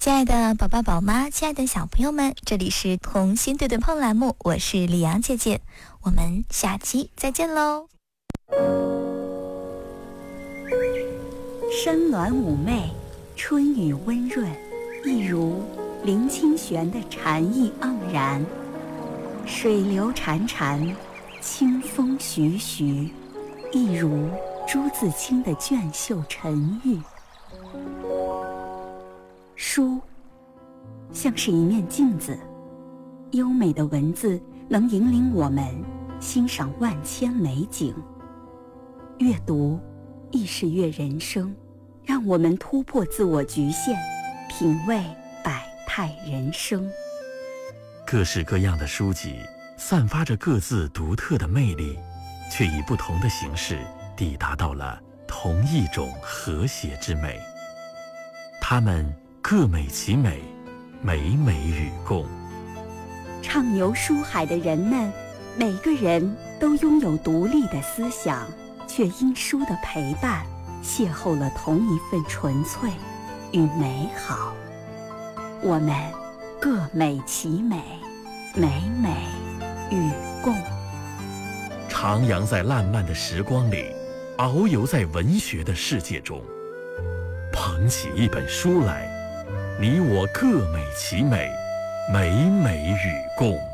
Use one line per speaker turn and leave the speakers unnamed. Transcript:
亲爱的宝爸宝妈，亲爱的小朋友们，这里是童心对对碰栏目，我是李阳姐姐，我们下期再见喽。
山峦妩媚，春雨温润，一如林清玄的禅意盎然。水流潺潺，清风徐徐，一如朱自清的隽秀沉郁。书像是一面镜子，优美的文字能引领我们欣赏万千美景。阅读亦是阅人生，让我们突破自我局限，品味百态人生。
各式各样的书籍散发着各自独特的魅力，却以不同的形式抵达到了同一种和谐之美。它们各美其美，美美与共。
畅游书海的人们，每个人都拥有独立的思想，却因书的陪伴，邂逅了同一份纯粹与美好。我们各美其美，美美与共。
徜徉在烂漫的时光里，遨游在文学的世界中。捧起一本书来，你我各美其美，美美与共。